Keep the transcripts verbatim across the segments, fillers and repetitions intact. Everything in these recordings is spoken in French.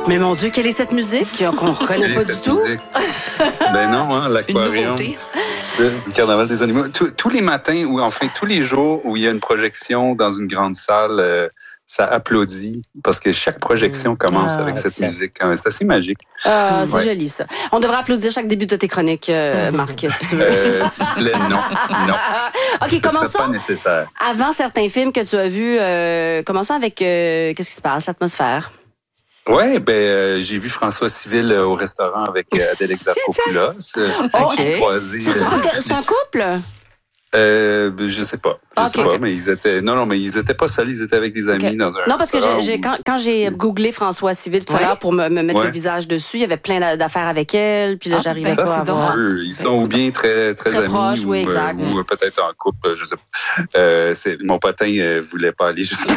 Mais mon Dieu, quelle est cette musique qu'on ne reconnaît pas du tout? Musique? Ben non, hein, l'aquarium. Le carnaval des animaux. Tous, tous les matins, ou enfin tous les jours où il y a une projection dans une grande salle, euh, ça applaudit parce que chaque projection commence ah, avec cette musique. C'est assez magique. Ah, c'est ouais. joli, ça. On devrait applaudir chaque début de tes chroniques, euh, Marc, si tu veux. Euh, S'il vous plaît, non. non. OK, Ce commençons. Pas nécessaire. Avant certains films que tu as vus, euh, commençons avec euh, qu'est-ce qui se passe, l'atmosphère. Oui, ben euh, j'ai vu François Civil euh, au restaurant avec euh, Adèle Exarchopoulos. Euh, oh, j'ai croisé. C'est ça, parce que c'est un couple? Euh, je sais pas. Je okay. sais pas, mais ils étaient. Non, non, mais ils étaient pas seuls, ils étaient avec des amis okay. dans un. Non, parce que j'ai, j'ai, où... quand, quand j'ai googlé François Civil tout ouais. à l'heure pour me, me mettre ouais. le visage dessus, il y avait plein d'affaires avec elle, puis là, ah, j'arrivais ça, pas à voir. Eux. Ils sont ou bien très, très, très amis, proches, ou, oui, exact. Euh, ou peut-être en couple, je sais pas. Euh, c'est, mon potin euh, voulait pas aller jusqu'à.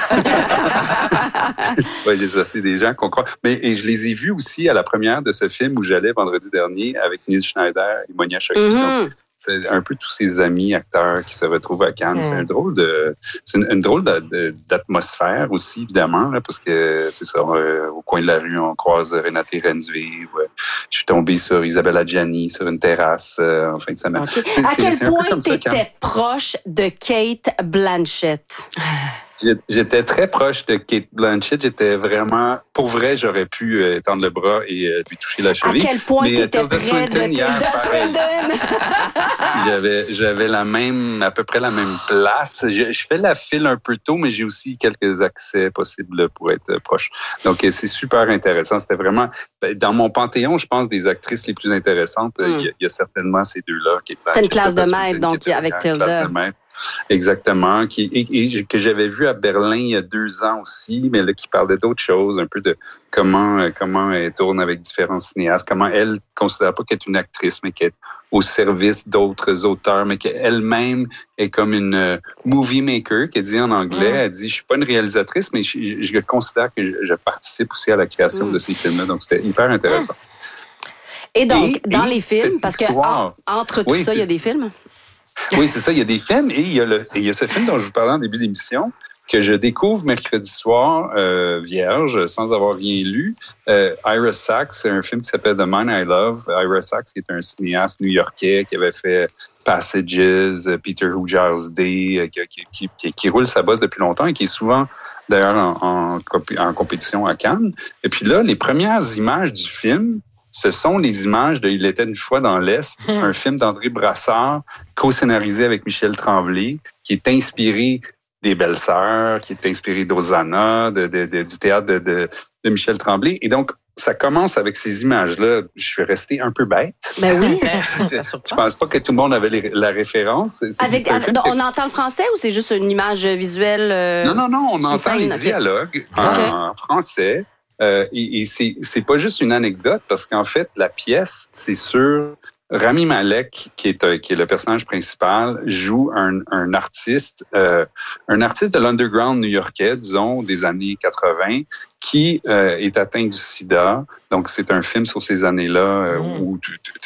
ouais, ça, c'est des gens qu'on croit. Mais et je les ai vus aussi à la première de ce film où j'allais vendredi dernier avec Neil Schneider et Monia Chokri. Mm-hmm. C'est un peu tous ces amis acteurs qui se retrouvent à Cannes. Mm. C'est un drôle de, c'est une, une drôle de, de, d'atmosphère aussi, évidemment, là, parce que c'est ça, euh, au coin de la rue, on croise Renate Reinsve. Ouais. Je suis tombé sur Isabelle Adjani sur une terrasse euh, en fin de semaine. Okay. C'est, à c'est, quel c'est point tu étais proche de Cate Blanchett? J'étais très proche de Cate Blanchett. J'étais vraiment... Pour vrai, j'aurais pu euh, étendre le bras et euh, lui toucher la cheville. À quel point tu étais près Swinton, de Tilda Swinton? j'avais, j'avais la même, à peu près la même place. Je, je fais la file un peu tôt, mais j'ai aussi quelques accès possibles pour être proche. Donc, c'est super intéressant. C'était vraiment... Dans mon panthéon, je pense, des actrices les plus intéressantes, il mm. y, y a certainement ces deux-là. C'était une classe de maître, donc, avec Tilda. Exactement, qui et, et, que j'avais vu à Berlin il y a deux ans aussi, mais là qui parlait d'autres choses, un peu de comment comment elle tourne avec différents cinéastes, comment elle considère pas qu'elle est une actrice, mais qu'elle est au service d'autres auteurs, mais qu'elle-même est comme une uh, movie maker, qu'elle dit en anglais. Mm. Elle dit, je suis pas une réalisatrice, mais je, je considère que je, je participe aussi à la création mm. de ces films-là. Donc c'était hyper intéressant. Et donc et, dans et les films, parce histoire, que en, entre tout oui, ça, il y a des films. Oui, c'est ça. Il y a des films et il y a, le, et il y a ce film dont je vous parlais en début d'émission que je découvre mercredi soir, euh, vierge, sans avoir rien lu. Euh, Ira Sachs, c'est un film qui s'appelle The Man I Love. Ira Sachs est un cinéaste new-yorkais qui avait fait Passages, Peter Hoojar's Day, qui, qui, qui, qui roule sa bosse depuis longtemps et qui est souvent, d'ailleurs, en, en, en compétition à Cannes. Et puis là, les premières images du film, ce sont les images de Il était une fois dans l'Est, mmh. un film d'André Brassard, co-scénarisé avec Michel Tremblay, qui est inspiré des Belles-Sœurs, qui est inspiré d'Hosanna, de, de, de, du théâtre de, de, de Michel Tremblay. Et donc, ça commence avec ces images-là. Je suis resté un peu bête. Ben oui. tu ne penses pas que tout le monde avait les, la référence? C'est, avec, c'est avec, on que... entend le français ou c'est juste une image visuelle? Euh, non, non, non. On entend les okay. dialogues en, okay. en français. Euh, et, et c'est, c'est pas juste une anecdote parce qu'en fait, la pièce, c'est sur Rami Malek, qui est, qui est le personnage principal, joue un, un artiste, euh, un artiste de l'underground new-yorkais, disons, des années quatre-vingts, qui euh, est atteint du sida. Donc, c'est un film sur ces années-là euh, mmh. où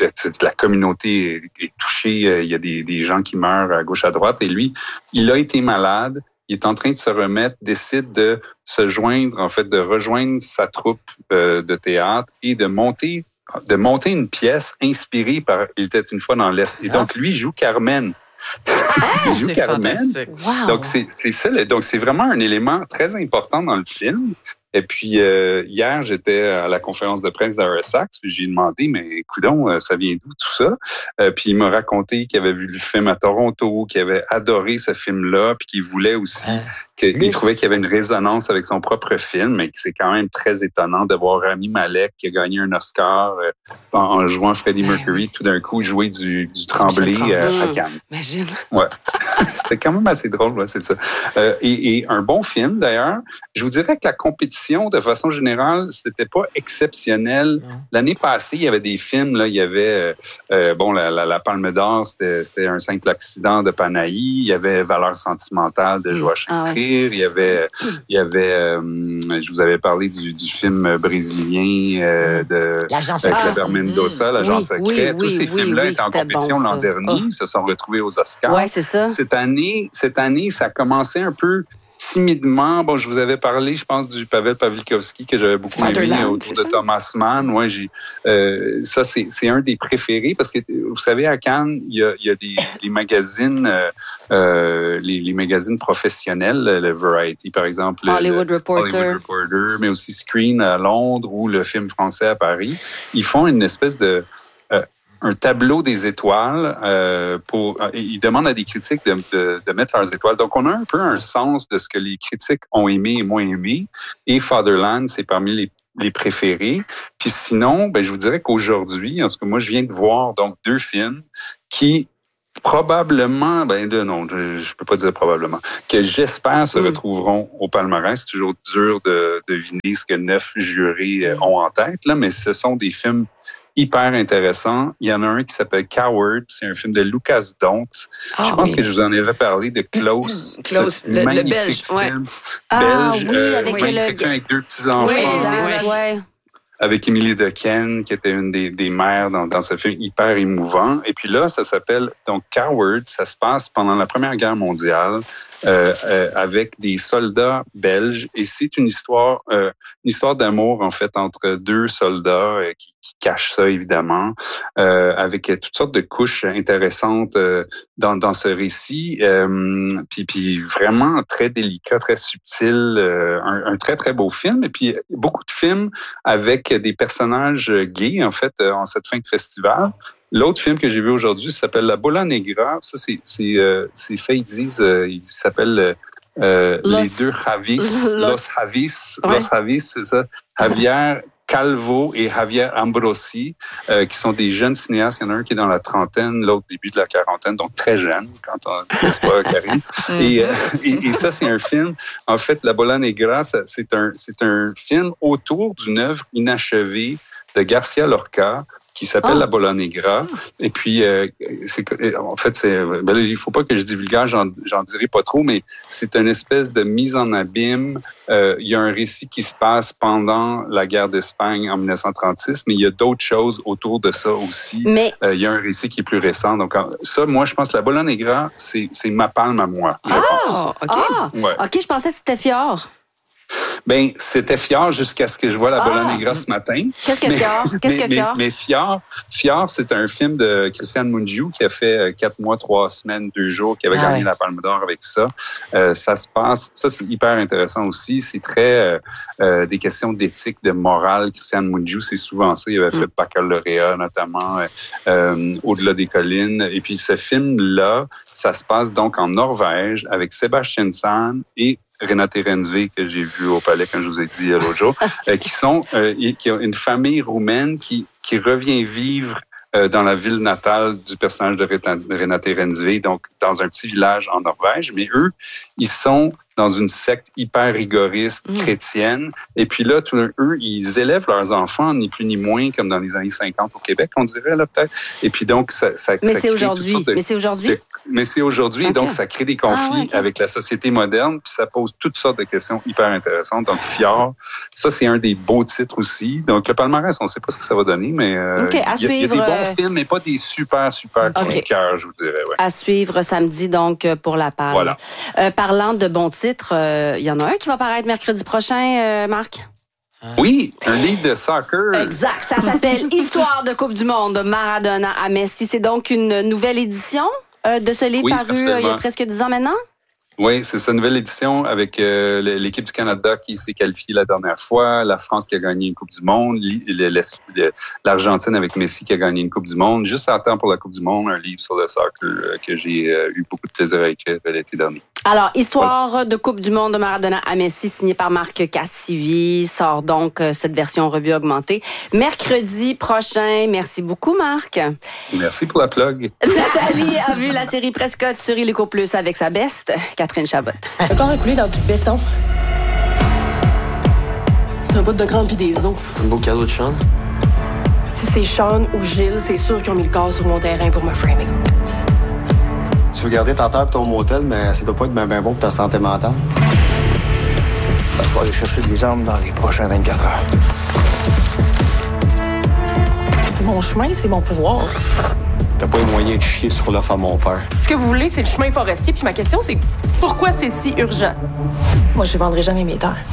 la communauté est, est touchée. Il y a des, des gens qui meurent à gauche, à droite. Et lui, il a été malade. Il est en train de se remettre, décide de se joindre, en fait, de rejoindre sa troupe euh, de théâtre et de monter, de monter une pièce inspirée par Il était une fois dans l'Est. Et donc, lui, il joue Carmen. Ah, il joue c'est Carmen. Wow. Donc, c'est, c'est ça. Donc, c'est vraiment un élément très important dans le film. Et puis, euh, hier, j'étais à la conférence de presse d'Ira Sachs, puis j'ai demandé, mais coudonc, ça vient d'où tout ça? Euh, puis il m'a raconté qu'il avait vu le film à Toronto, qu'il avait adoré ce film-là, puis qu'il voulait aussi, hein? qu'il oui. trouvait qu'il y avait une résonance avec son propre film, et que c'est quand même très étonnant de voir Rami Malek, qui a gagné un Oscar euh, en, en jouant Freddie Mercury, tout d'un coup jouer du, du Tremblay euh, à Cannes. Imagine. Ouais. C'était quand même assez drôle, ouais, c'est ça. Euh, et, et un bon film, d'ailleurs. Je vous dirais que la compétition, de façon générale, c'était pas exceptionnel. Mmh. L'année passée, il y avait des films, là, il y avait, euh, bon, la, la, la Palme d'Or, c'était, c'était Un simple accident de Panahi, il y avait Valeurs sentimentales de Joachim mmh. Trier, il y avait, il y avait, euh, je vous avais parlé du, du film brésilien euh, de Kleber Mendonça, L'Agent oui, secret. Oui, Tous oui, ces oui, films-là oui, étaient en compétition bon, l'an dernier, oh. se sont retrouvés aux Oscars. Ouais, c'est ça. Cette année, cette année, ça a commencé un peu. timidement, bon, je vous avais parlé, je pense, du Pavel Pawlikowski que j'avais beaucoup Fatherland, aimé autour de Thomas Mann. Ouais, j'ai, euh, ça, c'est, c'est un des préférés parce que, vous savez, à Cannes, il y a, il y a des les magazines, euh, euh, les, les magazines professionnels, le Variety, par exemple, Hollywood le, Reporter. Hollywood Reporter, mais aussi Screen à Londres ou le Film français à Paris. Ils font une espèce de euh, un tableau des étoiles euh, pour. Ils demandent à des critiques de, de, de mettre leurs étoiles. Donc, on a un peu un sens de ce que les critiques ont aimé et moins aimé. Et Fatherland, c'est parmi les, les préférés. Puis sinon, ben, je vous dirais qu'aujourd'hui, en tout cas, moi, je viens de voir donc deux films qui probablement, ben de non, je, je peux pas dire probablement, que j'espère se mm. retrouveront au palmarès. C'est toujours dur de deviner ce que neuf jurés ont en tête, là, mais ce sont des films hyper intéressant. Il y en a un qui s'appelle Coward. C'est un film de Lucas Dont. Ah, je pense oui. que je vous en avais parlé de Close. Close, le, le belge. Film ouais. belge. Ah oui, euh, avec le... avec deux petits-enfants. Oui, exact, ouais. Avec Émilie Dequesne, qui était une des, des mères dans, dans ce film hyper émouvant. Et puis là, ça s'appelle donc Coward. Ça se passe pendant la Première Guerre mondiale. Euh, euh, avec des soldats belges, et c'est une histoire, euh, une histoire d'amour en fait entre deux soldats euh, qui, qui cachent ça évidemment, euh, avec toutes sortes de couches intéressantes euh, dans, dans ce récit, euh, puis, puis vraiment très délicat, très subtil, euh, un, un très très beau film, et puis beaucoup de films avec des personnages gays en fait en cette fin de festival. L'autre film que j'ai vu aujourd'hui s'appelle La Bola Negra. Ça, c'est, c'est, euh, c'est fait, ils disent, euh, il s'appelle euh, Les deux Javis. Los, Los Javis. Ouais. Los Javis, c'est ça. Javier Calvo et Javier Ambrosi, euh, qui sont des jeunes cinéastes. Il y en a un qui est dans la trentaine, l'autre début de la quarantaine, donc très jeune, quand on n'est pas Karine. et, euh, et, et ça, c'est un film. En fait, La Bola Negra, ça, c'est un, c'est un film autour d'une œuvre inachevée de Garcia Lorca, qui s'appelle oh. La Bola Negra. Et puis, euh, c'est, en fait, c'est, ben là, il faut pas que je divulgage, j'en, j'en dirai pas trop, mais c'est une espèce de mise en abîme. Euh, il y a un récit qui se passe pendant la guerre d'Espagne en dix-neuf cent trente-six, mais il y a d'autres choses autour de ça aussi. Mais... Euh, il y a un récit qui est plus récent. Donc, ça, moi, je pense que La Bola Negra, c'est, c'est ma palme à moi, je ah, pense. OK. Ah, ouais. OK, je pensais que c'était Fjord. Ben, c'était Fjord jusqu'à ce que je vois La Bola ah. Negra ce matin. Qu'est-ce que Fjord? Qu'est-ce mais, que Fjord? Mais, mais Fjord, Fjord, c'est un film de Christian Mungiu qui a fait quatre mois, trois semaines, deux jours, qui avait ah, gagné ouais. la Palme d'Or avec ça. Euh, ça se passe, ça c'est hyper intéressant aussi. C'est très euh, des questions d'éthique, de morale. Christian Mungiu, c'est souvent ça. Il avait fait mm. Baccalauréat, notamment euh, Au-delà des collines. Et puis ce film-là, ça se passe donc en Norvège avec Sébastien Sahn et Renate Reinsve, que j'ai vu au Palais, comme je vous ai dit l'autre jour, euh, qui sont euh, qui ont une famille roumaine qui, qui revient vivre euh, dans la ville natale du personnage de Renate Reinsve, donc dans un petit village en Norvège. Mais eux, ils sont dans une secte hyper rigoriste mmh. chrétienne. Et puis là, tout, eux, ils élèvent leurs enfants, ni plus ni moins, comme dans les années cinquante au Québec, on dirait, là, peut-être. Et puis donc, ça, ça, mais, ça c'est aujourd'hui. De, mais c'est aujourd'hui. De, mais c'est aujourd'hui. Okay. Et donc, ça crée des conflits ah, ouais, okay. avec la société moderne. Puis ça pose toutes sortes de questions hyper intéressantes. Donc, Fjord, ça, c'est un des beaux titres aussi. Donc, le palmarès, on ne sait pas ce que ça va donner, mais euh, okay, à il, y a, suivre, il y a des bons euh... films, mais pas des super, super okay. coups de cœur, je vous dirais. Ouais. À suivre samedi, donc, pour la Palme. Voilà. Euh, parlant de bons titres, euh, il y en a un qui va paraître mercredi prochain, euh, Marc? Oui, un livre de soccer. Exact. Ça s'appelle Histoire de Coupe du Monde de Maradona à Messi. C'est donc une nouvelle édition euh, de ce livre oui, paru euh, il y a presque dix ans maintenant? Oui, c'est sa nouvelle édition avec euh, l'équipe du Canada qui s'est qualifiée la dernière fois, la France qui a gagné une Coupe du Monde, l'Argentine avec Messi qui a gagné une Coupe du Monde. Juste à temps pour la Coupe du Monde, un livre sur le soccer euh, que j'ai euh, eu beaucoup de plaisir à écrire l'été dernier. Alors, Histoire voilà. de Coupe du Monde de Maradona à Messi, signé par Marc Cassivi, sort donc euh, cette version revue augmentée mercredi prochain. Merci beaucoup, Marc. Merci pour la plug. Nathalie a vu la série Prescott sur Illico Plus avec sa beste, Catherine Chabot. Le corps est coulé dans du béton. C'est un bout de grande pis des os. Un beau cadeau de Sean. Si c'est Sean ou Gilles, c'est sûr qu'ils ont mis le corps sur mon terrain pour me framer. Tu veux garder ta terre et ton motel, mais ça doit pas être bien ben bon pour ta santé mentale. Il va falloir aller chercher des armes dans les prochaines vingt-quatre heures. Mon chemin, c'est mon pouvoir. T'as pas les moyens de chier sur l'offre à mon père. Ce que vous voulez, c'est le chemin forestier. Puis ma question, c'est pourquoi c'est si urgent? Moi, je vendrai jamais mes terres.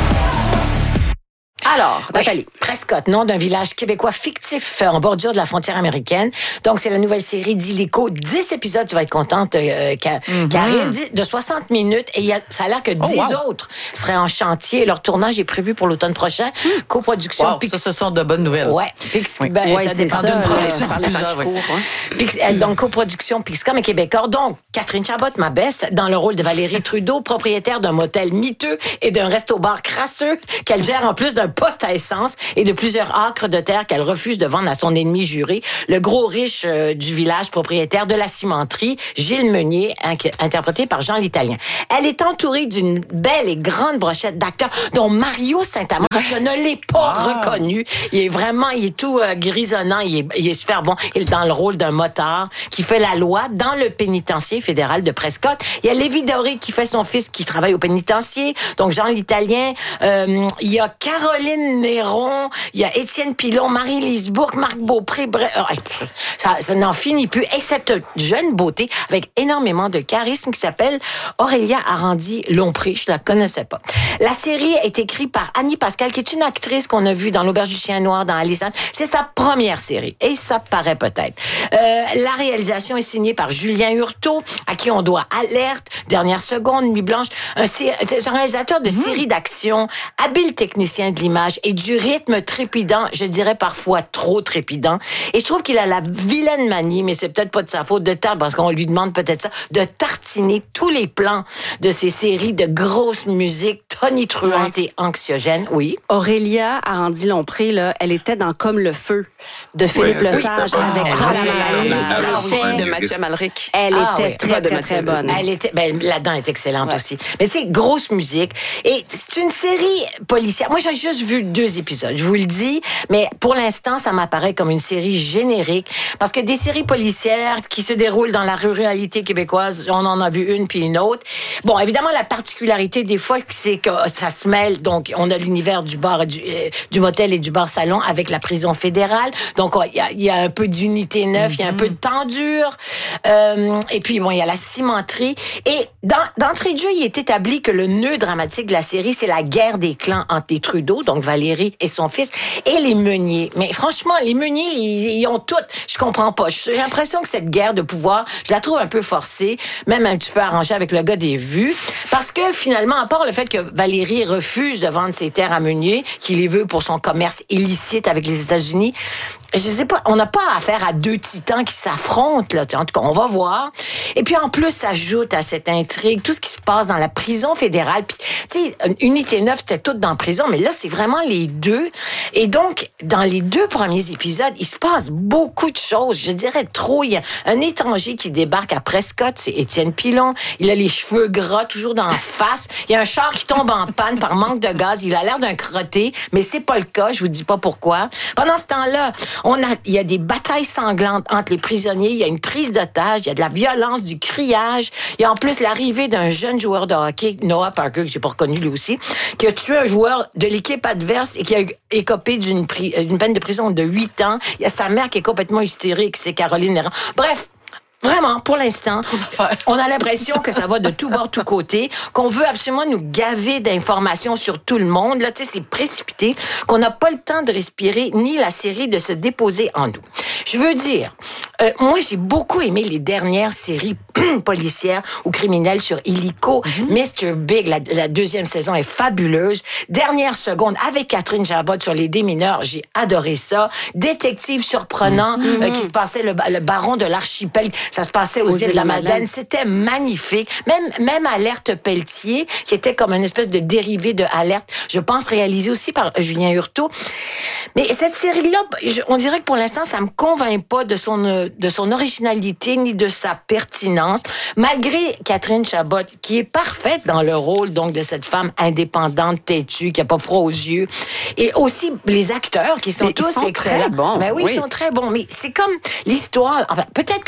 Alors, Nathalie. Oui, Prescott, nom d'un village québécois fictif en bordure de la frontière américaine. Donc, c'est la nouvelle série d'Illico. dix épisodes, tu vas être contente, euh, mm-hmm. Karine, de soixante minutes. Et y a, ça a l'air que dix oh, wow. autres seraient en chantier. Leur tournage est prévu pour l'automne prochain. Mm. Coproduction. Wow, Pix... Ça, ce sont de bonnes nouvelles. Ouais. Pix... Oui, ben, ouais, ça dépend d'une production. Euh, plusieurs, oui. Pix... Donc, coproduction Pixcom et Québécois. Donc, Catherine Chabot, ma best, dans le rôle de Valérie Trudeau, propriétaire d'un motel miteux et d'un resto-bar crasseux qu'elle gère en plus d'un poste à essence et de plusieurs acres de terre qu'elle refuse de vendre à son ennemi juré, le gros riche euh, du village, propriétaire de la cimenterie, Gilles Meunier, inc- interprété par Jean l'Italien. Elle est entourée d'une belle et grande brochette d'acteurs, dont Mario Saint-Amand. Je ne l'ai pas ah. reconnu. Il est vraiment, il est tout euh, grisonnant, il est, il est super bon. Il est dans le rôle d'un motard qui fait la loi dans le pénitencier fédéral de Prescott. Il y a Lévi Doré qui fait son fils qui travaille au pénitencier, donc Jean l'Italien. Euh, il y a Caroline Néron, il y a Étienne Pilon, Marie-Lise Bourque, Marc Beaupré, bref, ça, ça n'en finit plus. Et cette jeune beauté avec énormément de charisme qui s'appelle Aurélia Arandy-Lompré, je la connaissais pas. La série est écrite par Annie Pascal, qui est une actrice qu'on a vue dans L'Auberge du Chien Noir, dans Alison. C'est sa première série, et ça paraît peut-être. Euh, la réalisation est signée par Julien Hurtaud, à qui on doit Alerte, Dernière seconde, Nuit blanche, un, un réalisateur de mmh. séries d'action, habile technicien de l'image et du rythme trépidant, je dirais parfois trop trépidant. Et je trouve qu'il a la vilaine manie, mais c'est peut-être pas de sa faute, de tard, parce qu'on lui demande peut-être ça, de tartiner tous les plans de ces séries de grosses musiques tonitruantes ouais. et anxiogènes. Oui. Aurélia Arandy-Lompré, là, elle était dans Comme le feu de Philippe ouais, Lesage oui. avec ah, Rosemary de Mathieu Amalric. Elle ah, était oui. très, très, très bonne. Elle était, ben, là-dedans, elle est excellente ouais. aussi. Mais c'est grosse musique. Et c'est une série policière. Moi, j'ai juste vu deux épisodes, je vous le dis. Mais pour l'instant, ça m'apparaît comme une série générique. Parce que des séries policières qui se déroulent dans la ruralité québécoise, on en a vu une puis une autre. Bon, évidemment, la particularité des fois, c'est que ça se mêle. Donc, on a l'univers du bar, du, euh, du motel et du bar-salon avec la prison fédérale. Donc, il y, y a un peu d'unité neuf, il mm-hmm. y a un peu de temps dur. Euh, et puis, bon, il y a la cimenterie. Et dans, d'entrée de jeu, il est établi que le nœud dramatique de la série, c'est la guerre des clans entre les Trudeau, donc Valérie et son fils, et les Meunier. Mais franchement, les Meunier, ils, ils ont tout. Je comprends pas. J'ai l'impression que cette guerre de pouvoir, je la trouve un peu forcée, même un petit peu arrangée avec le gars des vues. Parce que finalement, à part le fait que Valérie refuse de vendre ses terres à Meunier, qu'il les veut pour son commerce illicite avec les États-Unis, je sais pas, on n'a pas affaire à deux titans qui s'affrontent, là. En tout cas, on va voir. Et puis, en plus, s'ajoute à cette intrigue tout ce qui se passe dans la prison fédérale. Puis, tu sais, Unité neuf, c'était tout dans la prison, mais là, c'est vraiment les deux. Et donc, dans les deux premiers épisodes, il se passe beaucoup de choses. Je dirais trop. Il y a un étranger qui débarque à Prescott, c'est Étienne Pilon. Il a les cheveux gras, toujours dans la face. Il y a un char qui tombe en panne par manque de gaz. Il a l'air d'un crotté, mais c'est pas le cas. Je vous dis pas pourquoi. Pendant ce temps-là, On a, il y a des batailles sanglantes entre les prisonniers, il y a une prise d'otage, il y a de la violence, du criage. Il y a en plus l'arrivée d'un jeune joueur de hockey, Noah Parker, que j'ai pas reconnu lui aussi, qui a tué un joueur de l'équipe adverse et qui a écopé d'une, pri- d'une peine de prison de huit ans. Il y a sa mère qui est complètement hystérique, c'est Caroline Néron. Bref, vraiment, pour l'instant, on a l'impression que ça va de tout bord, tout côté, qu'on veut absolument nous gaver d'informations sur tout le monde. Là, tu sais, c'est précipité, qu'on n'a pas le temps de respirer, ni la série de se déposer en nous. Je veux dire, euh, moi, j'ai beaucoup aimé les dernières séries policières ou criminelles sur Illico. Mm-hmm. mister Big, la, la deuxième saison est fabuleuse. Dernière seconde, avec Catherine Chabot sur les démineurs, j'ai adoré ça. Détective surprenant, mm-hmm. euh, qui se passait le, le baron de l'archipel. Ça se passait aux, aux îles de la Madeleine. C'était magnifique. Même, même Alerte Pelletier, qui était comme une espèce de dérivé de Alerte, je pense réalisé aussi par Julien Hurtaud. Mais cette série-là, on dirait que pour l'instant, ça me convainc pas de son, de son originalité ni de sa pertinence, malgré Catherine Chabot, qui est parfaite dans le rôle donc de cette femme indépendante, têtue, qui a pas froid aux yeux. Et aussi les acteurs qui sont mais tous ils sont excellents. Très bons. Ben oui, oui, ils sont très bons. Mais c'est comme l'histoire. Enfin, peut-être que ça va se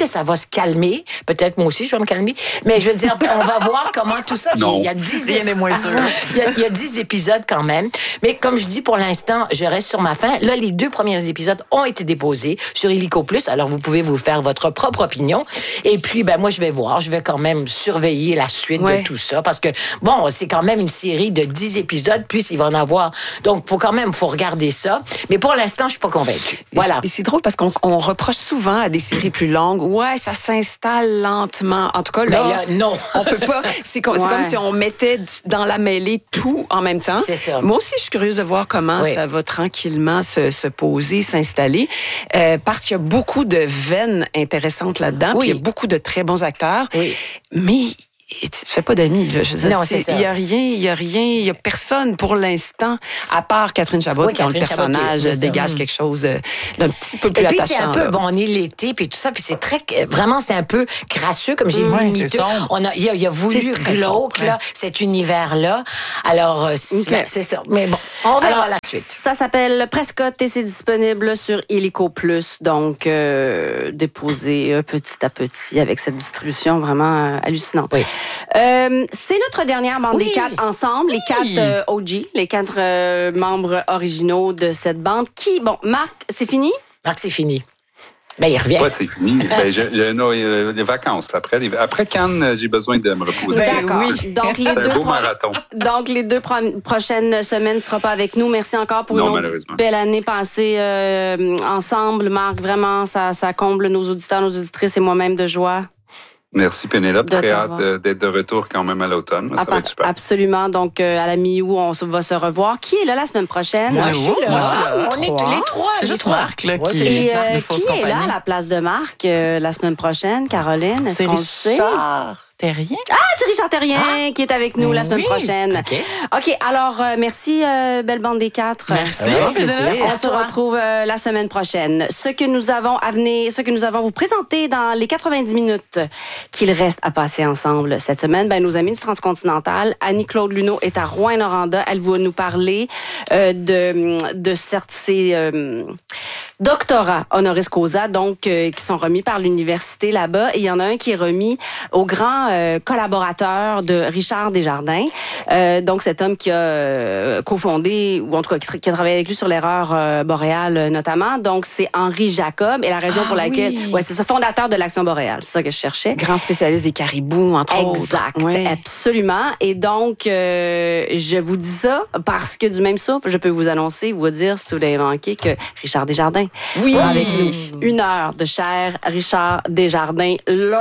calmer. Peut-être moi aussi, je vais me calmer. Mais je veux dire, on va voir comment tout ça... Non. Il y a dix... Rien n'est moins sûr. il, y a, il y a dix épisodes quand même. Mais comme je dis, pour l'instant, je reste sur ma faim. Là, les deux premiers épisodes ont été déposés sur Illico Plus. Alors, vous pouvez vous faire votre propre opinion. Et puis, ben moi, je vais voir. Je vais quand même surveiller la suite ouais. de tout ça. Parce que, bon, c'est quand même une série de dix épisodes, puis il va en avoir. Donc, faut quand même, faut regarder ça. Mais pour l'instant, je suis pas convaincue. Voilà. Et c'est drôle parce qu'on on reproche souvent à des séries plus longues. Ouais, ça s'installe lentement. En tout cas, là, Ben là non. on peut pas. C'est comme, Ouais. c'est comme si on mettait dans la mêlée tout en même temps. C'est ça. Moi aussi, je suis curieuse de voir comment Oui. ça va tranquillement se, se poser, s'installer. Euh, parce qu'il y a beaucoup de veines intéressantes là-dedans. Oui. Puis il y a beaucoup de très bons acteurs. Oui. Mais tu te fais pas d'amis, là. Je veux dire, Non, c'est ça. il y a rien, il y a rien, il y a personne pour l'instant, à part Catherine Chabot, Oui, quand le Catherine Chabot, personnage c'est ça. dégage Mm. quelque chose euh, d'un petit peu plus Et puis, attachant. c'est un peu, là. bon, on est l'été, puis tout ça, puis c'est très, vraiment, c'est un peu crasseux, comme j'ai dit, Ouais, miteux. c'est sombre. On a, il a, il a voulu C'est très glauque, sombre, là, cet univers-là. Alors, euh, c'est, Ok. ben, c'est ça. Mais bon, on verra Alors, la suite. Ça s'appelle Prescott et c'est disponible sur Illico Plus. Donc, euh, déposé euh, petit à petit avec cette distribution vraiment euh, hallucinante. Oui. Euh, c'est notre dernière bande Oui. des quatre ensemble, les quatre euh, O G, les quatre euh, membres originaux de cette bande. Qui, bon, Marc, c'est fini? Marc, c'est fini. Ben, il revient. Ouais, c'est fini. Ben, j'ai, j'ai, non, euh, les vacances. Après, les, après Cannes, euh, j'ai besoin de me reposer. Ben D'accord. oui. Donc, les C'est deux un beau pro- marathon. Donc, les deux pro- prochaines semaines, tu ne seras pas avec nous. Merci encore pour Non, une autre malheureusement. belle année passée euh, ensemble. Marc, vraiment, ça, ça comble nos auditeurs, nos auditrices et moi-même de joie. Merci, Pénélope. De Très t'avoir. hâte euh, d'être de retour quand même à l'automne. Ça Ah, va être super. Absolument. Donc, euh, à la mi-août, on se- va se revoir. Qui est là la semaine prochaine? Moi, je suis là. Moi, je suis là. on est tous les trois. C'est les juste trois. Marc, là, qui- c'est juste Et Marc. euh, de fausse qui est là à compagnie. la place de Marc euh, la semaine prochaine? Caroline, est-ce C'est qu'on le sait? Richard Terrien. Ah, c'est Richard Terrien qui est avec nous la semaine oui. prochaine. OK. OK, alors, euh, merci, euh, belle bande des quatre. Merci. Avec plaisir. On à se toi. retrouve euh, la semaine prochaine. Ce que nous avons à venir, ce que nous avons vous présenter dans les quatre-vingt-dix minutes qu'il reste à passer ensemble cette semaine, ben, nos amis du Transcontinental, Annie-Claude Luneau est à Rouyn-Noranda. Elle va nous parler euh, de, de certes, ces euh, doctorats honoris causa, donc, euh, qui sont remis par l'université là-bas. Et il y en a un qui est remis au grand euh, collaborateur de Richard Desjardins. Euh, donc, cet homme qui a euh, cofondé, ou en tout cas qui, tra- qui a travaillé avec lui sur l'erreur euh, boréale euh, notamment. Donc, c'est Henri Jacob. Et la raison Ah, pour laquelle... oui. Ouais, c'est ça, fondateur de l'Action boréale. C'est ça que je cherchais. Grand spécialiste des caribous, entre autres. Exact, Ouais. absolument. Et donc, euh, je vous dis ça parce que du même souffle, je peux vous annoncer, vous dire, si vous l'avez manqué, que Richard Desjardins Oui. sera avec nous. Une heure de cher Richard Desjardins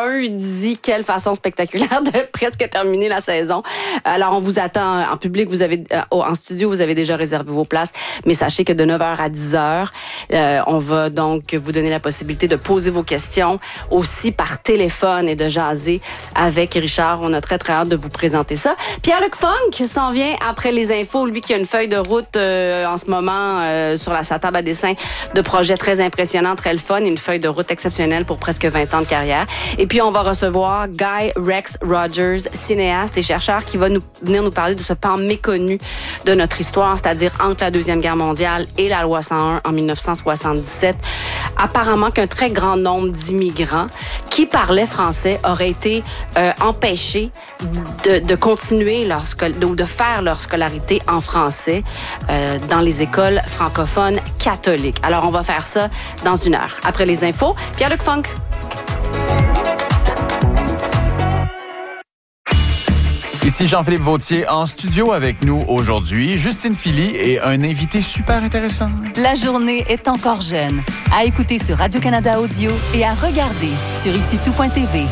lundi. Quelle façon spectaculaire de presque terminer la saison. Alors, on vous attend en public. Vous avez euh, en studio, vous avez déjà réservé vos places. Mais sachez que de neuf heures à dix heures, euh, on va donc vous donner la possibilité de poser vos questions aussi par téléphone et de jaser avec Richard. On a très, très hâte de vous présenter ça. Pierre-Luc Funk s'en vient après les infos. Lui qui a une feuille de route euh, en ce moment euh, sur la sa table à dessin de projets très impressionnants, très le fun. Une feuille de route exceptionnelle pour presque vingt ans de carrière. Et puis, on va recevoir Guy Rex Rogers, cinéaste et chercheur qui va nous venir nous parler de ce pan méconnu de notre histoire, c'est-à-dire entre la Deuxième Guerre mondiale et la loi cent un en dix-neuf cent soixante-dix-sept. Apparemment qu'un très grand nombre d'immigrants qui parlaient français auraient été euh, empêchés de, de continuer leur scol- de, de faire leur scolarité en français euh, dans les écoles francophones catholiques. Alors, on va faire ça dans une heure. Après les infos, Pierre-Luc Funk. Ici Jean-Philippe Vautier en studio avec nous aujourd'hui, Justine Philly et un invité super intéressant. La journée est encore jeune. À écouter sur Radio-Canada Audio et à regarder sur ici tout point t v.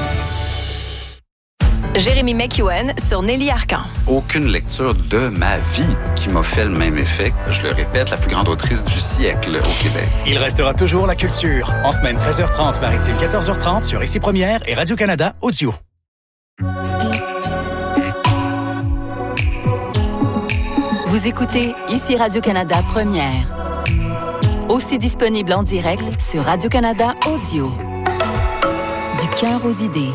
Jérémy McEwen sur Nelly Arcan. Aucune lecture de ma vie qui m'a fait le même effet. Je le répète, la plus grande autrice du siècle au Québec. Il restera toujours la culture. En semaine treize heures trente, maritime quatorze heures trente sur Ici Première et Radio-Canada Audio. Vous écoutez Ici Radio-Canada Première. Aussi disponible en direct sur Radio-Canada Audio. Du cœur aux idées.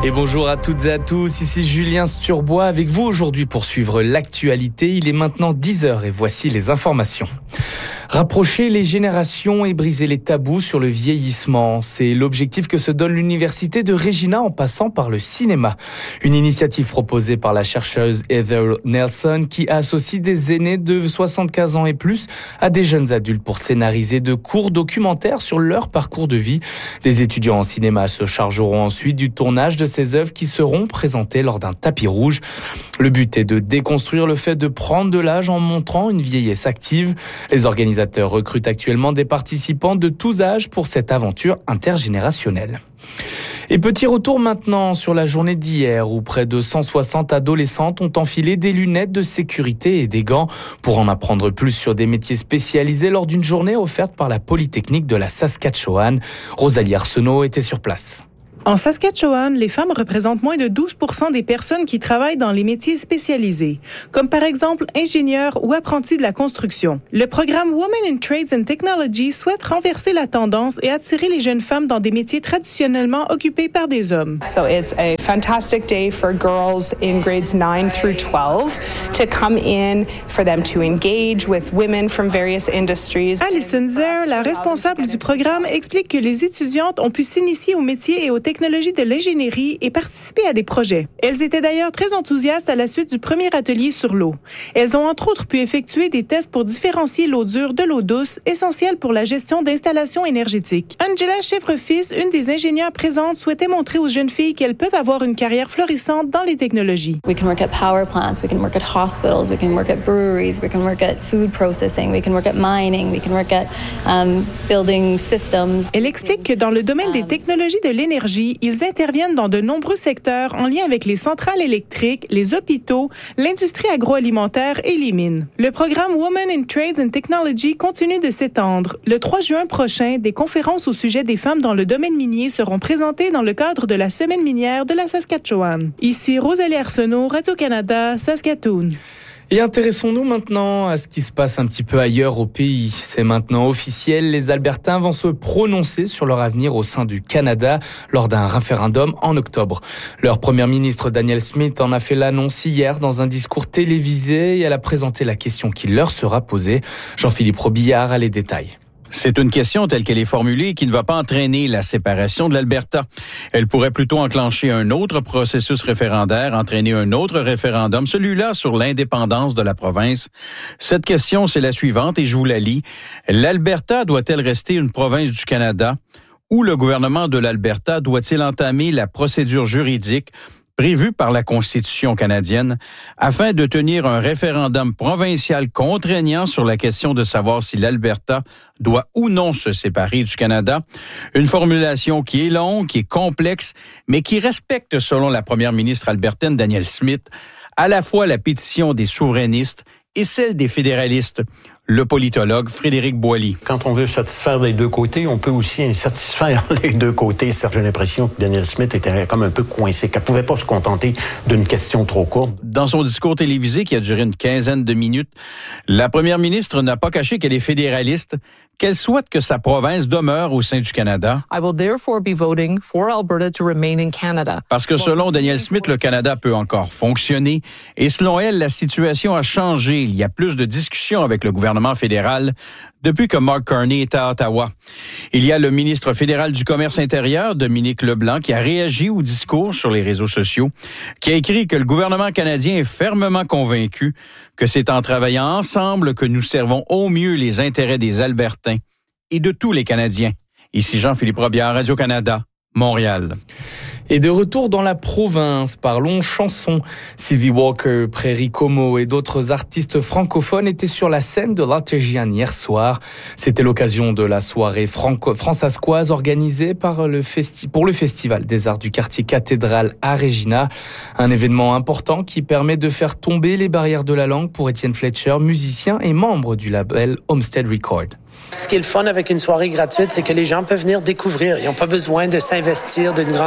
Et bonjour à toutes et à tous, ici Julien Sturbois avec vous aujourd'hui pour suivre l'actualité. Il est maintenant dix heures et voici les informations. Rapprocher les générations et briser les tabous sur le vieillissement, c'est l'objectif que se donne l'université de Regina en passant par le cinéma. Une initiative proposée par la chercheuse Heather Nelson qui associe des aînés de soixante-quinze ans et plus à des jeunes adultes pour scénariser de courts documentaires sur leur parcours de vie. Des étudiants en cinéma se chargeront ensuite du tournage de ces œuvres qui seront présentées lors d'un tapis rouge. Le but est de déconstruire le fait de prendre de l'âge en montrant une vieillesse active. Les organisateurs recrutent actuellement des participants de tous âges pour cette aventure intergénérationnelle. Et petit retour maintenant sur la journée d'hier où près de cent soixante adolescentes ont enfilé des lunettes de sécurité et des gants pour en apprendre plus sur des métiers spécialisés lors d'une journée offerte par la Polytechnique de la Saskatchewan. Rosalie Arsenault était sur place. En Saskatchewan, les femmes représentent moins de douze pour cent des personnes qui travaillent dans les métiers spécialisés, comme par exemple ingénieurs ou apprentis de la construction. Le programme Women in Trades and Technology souhaite renverser la tendance et attirer les jeunes femmes dans des métiers traditionnellement occupés par des hommes. So it's a fantastic day for girls in grades nine through twelve to come in, for them to engage with women from various industries. Alison Zer, la responsable du programme, explique que les étudiantes ont pu s'initier aux métiers et aux technologies de l'ingénierie et participer à des projets. Elles étaient d'ailleurs très enthousiastes à la suite du premier atelier sur l'eau. Elles ont entre autres pu effectuer des tests pour différencier l'eau dure de l'eau douce, essentielle pour la gestion d'installations énergétiques. Angela Chèvrefils, une des ingénieures présentes, souhaitait montrer aux jeunes filles qu'elles peuvent avoir une carrière florissante dans les technologies. We can work at power plants, we can work at hospitals, we can work at breweries, we can work at food processing, we can work at mining, we can work at um, building systems. Elle explique que dans le domaine des technologies de l'énergie, ils interviennent dans de nombreux secteurs en lien avec les centrales électriques, les hôpitaux, l'industrie agroalimentaire et les mines. Le programme Women in Trades and Technology continue de s'étendre. Le trois juin prochain, des conférences au sujet des femmes dans le domaine minier seront présentées dans le cadre de la Semaine minière de la Saskatchewan. Ici Rosalie Arsenault, Radio-Canada, Saskatoon. Et intéressons-nous maintenant à ce qui se passe un petit peu ailleurs au pays. C'est maintenant officiel, les Albertains vont se prononcer sur leur avenir au sein du Canada lors d'un référendum en octobre. Leur première ministre Danielle Smith en a fait l'annonce hier dans un discours télévisé et elle a présenté la question qui leur sera posée. Jean-Philippe Robillard a les détails. C'est une question telle qu'elle est formulée qui ne va pas entraîner la séparation de l'Alberta. Elle pourrait plutôt enclencher un autre processus référendaire, entraîner un autre référendum, celui-là sur l'indépendance de la province. Cette question, c'est la suivante et je vous la lis. L'Alberta doit-elle rester une province du Canada ou le gouvernement de l'Alberta doit-il entamer la procédure juridique prévu par la Constitution canadienne, afin de tenir un référendum provincial contraignant sur la question de savoir si l'Alberta doit ou non se séparer du Canada. Une formulation qui est longue, qui est complexe, mais qui respecte, selon la première ministre albertaine Danielle Smith, à la fois la pétition des souverainistes et celle des fédéralistes. Le politologue Frédéric Boily. Quand on veut satisfaire les deux côtés, on peut aussi insatisfaire les deux côtés. J'ai l'impression que Danielle Smith était comme un peu coincée, qu'elle pouvait pas se contenter d'une question trop courte. Dans son discours télévisé qui a duré une quinzaine de minutes, la première ministre n'a pas caché qu'elle est fédéraliste, qu'elle souhaite que sa province demeure au sein du Canada. I will therefore be voting for Alberta to remain in Canada. Parce que selon Danielle Smith, le Canada peut encore fonctionner et selon elle, la situation a changé. Il y a plus de discussions avec le gouvernement fédéral depuis que Mark Carney est à Ottawa. Il y a le ministre fédéral du Commerce intérieur, Dominique Leblanc, qui a réagi au discours sur les réseaux sociaux, qui a écrit que le gouvernement canadien est fermement convaincu que c'est en travaillant ensemble que nous servons au mieux les intérêts des Albertains et de tous les Canadiens. Ici Jean-Philippe Robillard, Radio-Canada, Montréal. Et de retour dans la province, parlons chansons. Sylvie Walker, Prairie Como et d'autres artistes francophones étaient sur la scène de l'Artesian hier soir. C'était l'occasion de la soirée franco- francascoise organisée par le festi- pour le Festival des Arts du quartier cathédral à Regina. Un événement important qui permet de faire tomber les barrières de la langue pour Étienne Fletcher, musicien et membre du label Homestead Record. Ce qui est le fun avec une soirée gratuite, c'est que les gens peuvent venir découvrir. Ils n'ont pas besoin de s'investir d'une grande façon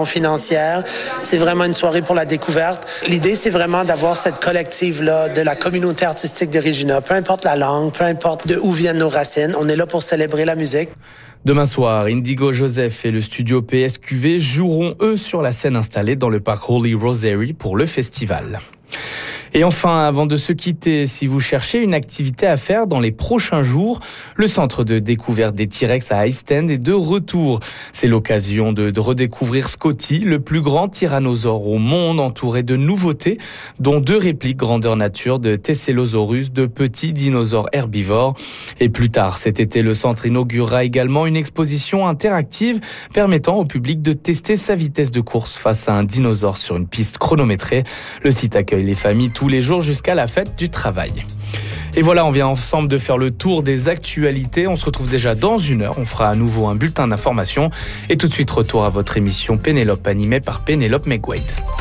financière. C'est vraiment une soirée pour la découverte. L'idée, c'est vraiment d'avoir cette collective-là de la communauté artistique de Regina. Peu importe la langue, peu importe de où viennent nos racines, on est là pour célébrer la musique. Demain soir, Indigo Joseph et le studio P S Q V joueront eux sur la scène installée dans le parc Holy Rosary pour le festival. Et enfin, avant de se quitter, si vous cherchez une activité à faire dans les prochains jours, le centre de découverte des T-Rex à East End est de retour. C'est l'occasion de, de redécouvrir Scotty, le plus grand tyrannosaure au monde, entouré de nouveautés, dont deux répliques grandeur nature de Tesselosaurus, de petits dinosaures herbivores. Et plus tard cet été, le centre inaugurera également une exposition interactive permettant au public de tester sa vitesse de course face à un dinosaure sur une piste chronométrée. Le site accueille les familles tous les jours jusqu'à la fête du travail. Et voilà, on vient ensemble de faire le tour des actualités. On se retrouve déjà dans une heure. On fera à nouveau un bulletin d'information. Et tout de suite, retour à votre émission Pénélope, animée par Pénélope McWade.